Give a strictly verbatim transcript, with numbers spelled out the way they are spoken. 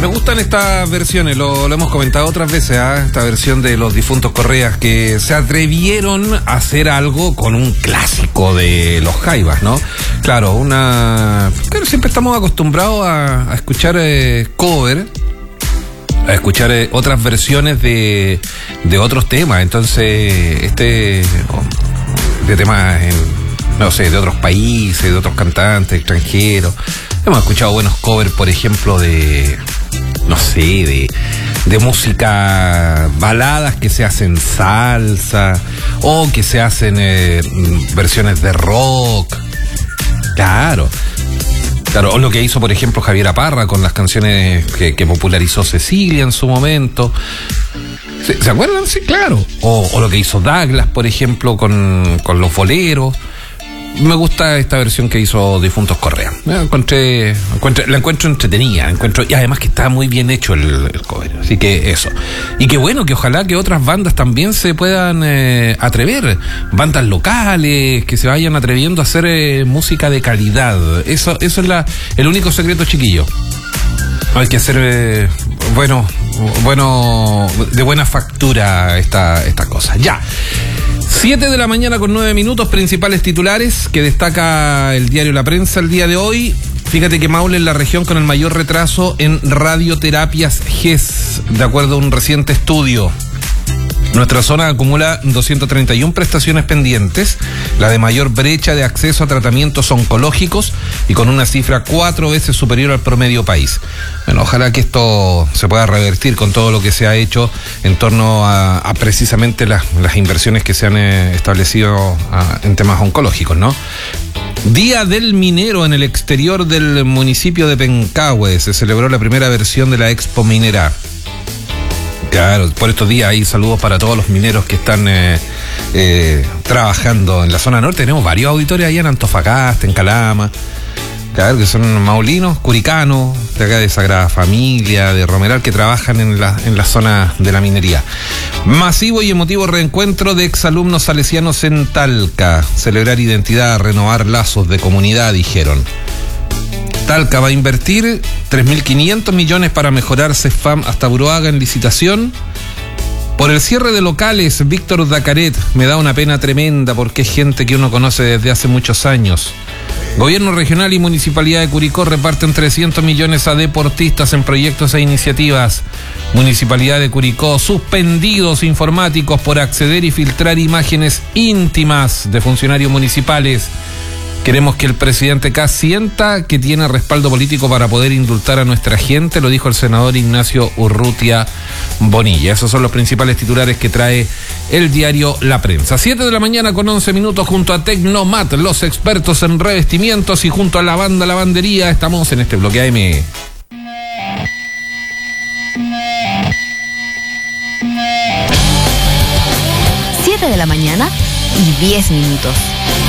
me gustan estas versiones, lo, lo hemos comentado otras veces, ¿eh? Esta versión de Los Difuntos Correas, que se atrevieron a hacer algo con un clásico de los Jaivas, ¿no? Claro, una... Claro, siempre estamos acostumbrados a, a escuchar eh, cover, a escuchar eh, otras versiones de, de otros temas, entonces este... de temas en, no sé, de otros países, de otros cantantes extranjeros. Hemos escuchado buenos covers, por ejemplo, de, no sé, de, de música, baladas que se hacen salsa, o que se hacen eh, versiones de rock. Claro. Claro, o lo que hizo, por ejemplo, Javiera Parra con las canciones que, que popularizó Cecilia en su momento. ¿Se, ¿se acuerdan? Sí, claro. O, o lo que hizo Douglas, por ejemplo, con, con los boleros. Me gusta esta versión que hizo Difuntos Correa. La encontré, encuentro, la encuentro entretenida, encuentro, y además que está muy bien hecho el, el cover. Así que eso. Y que bueno, que ojalá que otras bandas también se puedan eh, atrever. Bandas locales, que se vayan atreviendo a hacer eh, música de calidad. Eso, eso es la, el único secreto, chiquillo. Hay que hacer eh, bueno, bueno, de buena factura esta, esta cosa. Ya. siete de la mañana con nueve minutos, principales titulares que destaca el diario La Prensa el día de hoy. Fíjate que Maule es la región con el mayor retraso en radioterapias G E S, de acuerdo a un reciente estudio. Nuestra zona acumula doscientas treinta y una prestaciones pendientes, la de mayor brecha de acceso a tratamientos oncológicos y con una cifra cuatro veces superior al promedio país. Bueno, ojalá que esto se pueda revertir con todo lo que se ha hecho en torno a, a precisamente las, las inversiones que se han eh, establecido a, en temas oncológicos, ¿no? Día del Minero en el exterior del municipio de Pencahue. Se celebró la primera versión de la Expo Minera. Claro, por estos días hay saludos para todos los mineros que están eh, eh, trabajando en la zona norte. Tenemos varios auditores allá en Antofagasta, en Calama, claro, que son maulinos, curicanos, de acá de Sagrada Familia, de Romeral, que trabajan en la, en la zona de la minería. Masivo y emotivo reencuentro de exalumnos salesianos en Talca. Celebrar identidad, renovar lazos de comunidad, dijeron. Talca va a invertir tres mil quinientos millones para mejorar Cefam hasta Buruaga en licitación. Por el cierre de locales, Víctor Dacaret, me da una pena tremenda porque es gente que uno conoce desde hace muchos años. Gobierno regional y Municipalidad de Curicó reparten trescientos millones a deportistas en proyectos e iniciativas. Municipalidad de Curicó, suspendidos informáticos por acceder y filtrar imágenes íntimas de funcionarios municipales. Queremos que el presidente Kast sienta que tiene respaldo político para poder indultar a nuestra gente, lo dijo el senador Ignacio Urrutia Bonilla. Esos son los principales titulares que trae el diario La Prensa. siete de la mañana con once minutos junto a Tecnomat, los expertos en revestimientos, y junto a la banda Lavandería. Estamos en este bloque A M. siete de la mañana y diez minutos.